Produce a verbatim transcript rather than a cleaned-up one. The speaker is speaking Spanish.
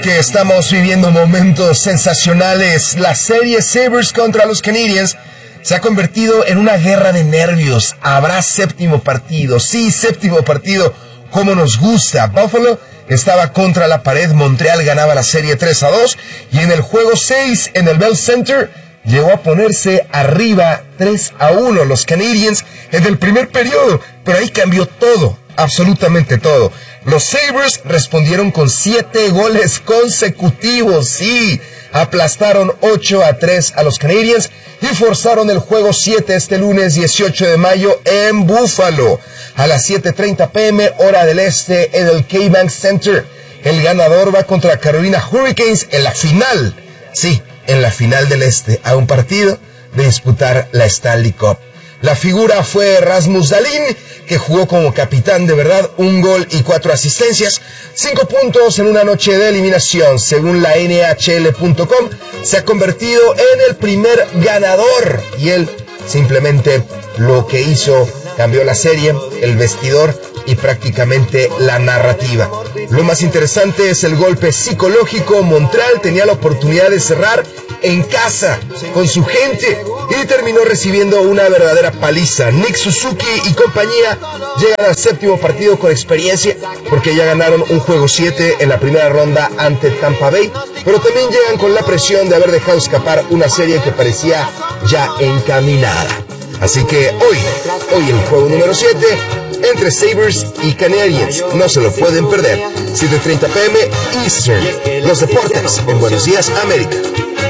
Que estamos viviendo momentos sensacionales. La serie Sabres contra los Canadiens se ha convertido en una guerra de nervios. Habrá séptimo partido. Sí, séptimo partido, como nos gusta. Buffalo estaba contra la pared. Montreal ganaba la serie tres a dos. Y en el juego seis, en el Bell Center, llegó a ponerse arriba tres a uno los Canadiens en el primer periodo. Pero ahí cambió todo, absolutamente todo. Los Sabres respondieron con siete goles consecutivos. Sí, aplastaron ocho a tres a los Canadiens y forzaron el juego siete este lunes dieciocho de mayo en Buffalo. A las siete treinta pm, hora del este, en el K-Bank Center. El ganador va contra Carolina Hurricanes en la final. Sí, en la final del este, a un partido de disputar la Stanley Cup. La figura fue Rasmus Dahlin, que jugó como capitán de verdad, un gol y cuatro asistencias, cinco puntos en una noche de eliminación. Según la N H L punto com, se ha convertido en el primer ganador y él simplemente lo que hizo, cambió la serie, el vestidor y prácticamente la narrativa. Lo más interesante es el golpe psicológico. Montreal tenía la oportunidad de cerrar en casa con su gente y terminó recibiendo una verdadera paliza. Nick Suzuki y compañía llegan al séptimo partido con experiencia porque ya ganaron un juego siete en la primera ronda ante Tampa Bay, pero también llegan con la presión de haber dejado escapar una serie que parecía ya encaminada. Así que hoy, hoy el juego número siete entre Sabres y Canadiens, no se lo pueden perder. siete treinta pm Eastern, los deportes en Buenos Días, América.